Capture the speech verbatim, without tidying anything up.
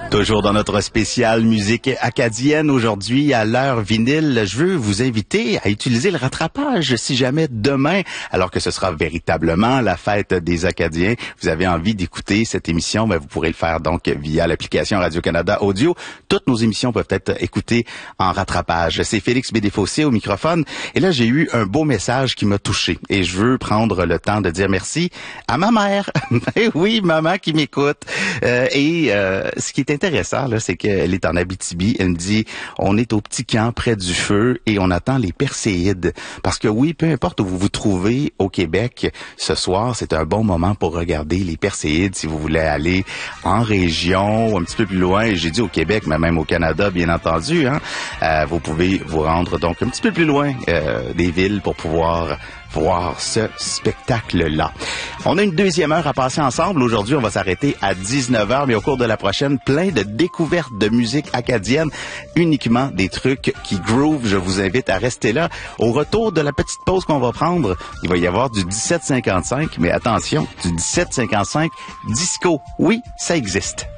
Toujours dans notre spécial musique acadienne aujourd'hui à l'heure vinyle, je veux vous inviter à utiliser le rattrapage si jamais demain, alors que ce sera véritablement la fête des Acadiens, vous avez envie d'écouter cette émission, ben vous pourrez le faire donc via l'application Radio-Canada Audio. Toutes nos émissions peuvent être écoutées en rattrapage. C'est Félix Bédéfossé au microphone et là j'ai eu un beau message qui m'a touché et je veux prendre le temps de dire merci à ma mère. Ben oui, maman qui m'écoute. Euh, et euh, ce qui est intéressant, là, c'est qu'elle est en Abitibi. Elle me dit, on est au petit camp près du feu et on attend les Perséides. Parce que oui, peu importe où vous vous trouvez au Québec, ce soir, c'est un bon moment pour regarder les Perséides si vous voulez aller en région ou un petit peu plus loin. J'ai dit au Québec, mais même au Canada, bien entendu. Hein, euh, vous pouvez vous rendre donc un petit peu plus loin euh, des villes pour pouvoir voir ce spectacle-là. On a une deuxième heure à passer ensemble. Aujourd'hui, on va s'arrêter à dix-neuf heures, mais au cours de la prochaine, plein de découvertes de musique acadienne, uniquement des trucs qui groove. Je vous invite à rester là. Au retour de la petite pause qu'on va prendre, il va y avoir du dix-sept cinquante-cinq, mais attention, du dix-sept cinquante-cinq disco. Oui, ça existe.